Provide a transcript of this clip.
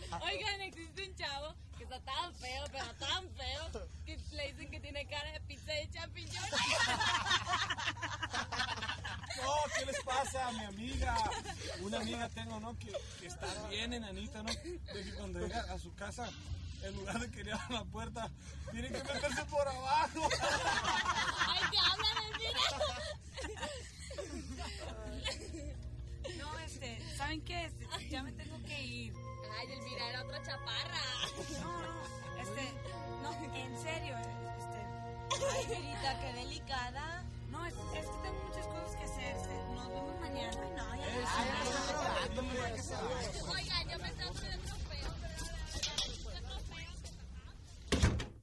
Oigan, existe un chavo que está tan feo, pero tan feo, que le dicen que tiene cara de pizza de champiñones. No, ¿qué les pasa a mi amiga? Una amiga tengo, ¿no? Que está bien enanita, ¿no? De que cuando llega a su casa, en lugar de que le abran la puerta, tiene que meterse por abajo. ¡Ay, te hablan, No, ¿saben qué? Ya me tengo que ir. Ay, Elvira era otra chaparra. No, en serio, Ay, Virita, qué delicada. No, es que tengo muchas cosas que hacer. Nos vemos mañana. No, ya. Oigan, yo me estaba poniendo